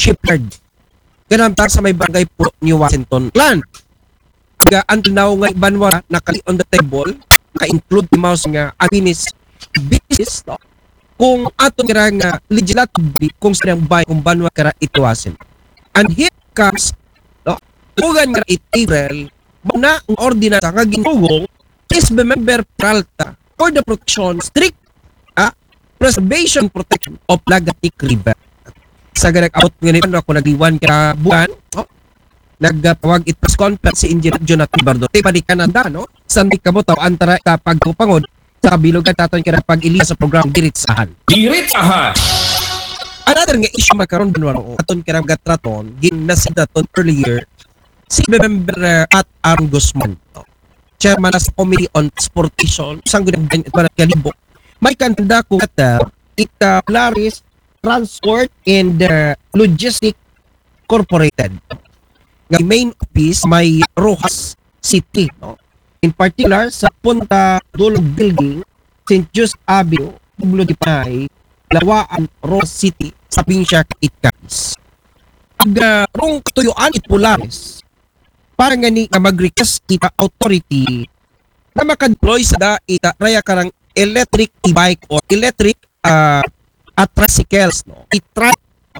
shipyard. Ganamtar sa may barangay po New Washington Clan. Kaya until now nga Banwa nakali on the table, naka-include yung mouse nga Abinis business, no? Kung ato kira nga legislatively kung sa bayan kung Banwa kara ituwasin. And here comes, no? Tugan nga April, na ang ordinance nga ginugong is member Peralta for the protection, strict preservation protection of Lagatik River. Sa ganag-out nga nito ako nag-iwan ka buwan, no? Nagpawag it press conference si Engineer Jonathan Bardote pa di Canada, no? Sandi ka mo antara ka pagpangod sa kabilog ka taton kaya pag-ili sa program Diritsahan. Diritsahan! Another nga issue makaroon banwa aton kaya gatraton ginasitaton earlier si member at Aaron Guzman, no? Chairman of Committee on Transportation sang gunang kalibok may kanta ko ita Polaris Transport and Logistic Corporated. Ng main office may Rojas City, no? In particular sa Punta Dulog Building, St. Joseph Avenue, Pueblo de Panay, Lawaan, Rojas City, sa Pinsya, Itkanis. Pag rong katuyuan it Polaris, para nga ni mag-request ita authority na makadeploy sa da ita raya karang electric e-bike or electric tricycles, no? I-try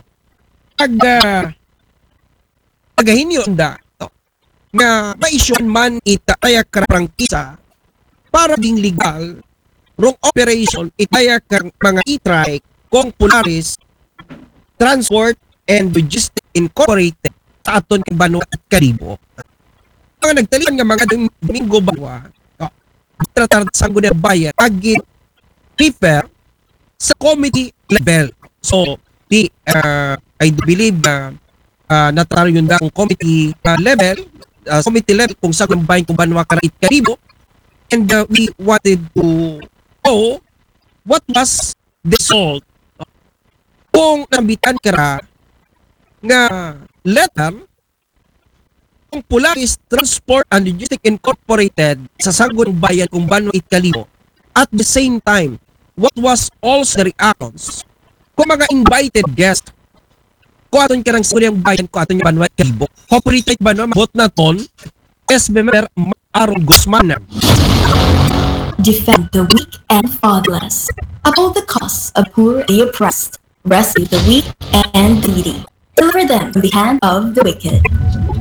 pagahinyo da, no? Nga ma-issue man ita kaya prangkisa para ding legal wrong operation itaya kang mga e-trike kung Polaris Transport and Logistics Incorporated sa aton kang Banwa at Karibo. Mga nagtalian nga mga Domingo Banwa tratar sa guna bayan agit refer sa committee level. So I believe natar yun ang committee level kung sa bayan kung Banwa Karait Karibo, and we wanted to know what was the result kung nambitan kara nga letter kung Polaris Transport and Logistics Incorporated sa sagon bayan kung Banwa Karibo. At the same time, what was also the reactions kung mga invited guest kung aton karang sagon bayan kung aton Banwa Karibo. Corporate Banwa mabot na ton as member Aaron Guzman. Defend the weak and fatherless. Uphold the cause of poor and the oppressed. Rescue the weak and needy. Deliver them from the hand of the wicked.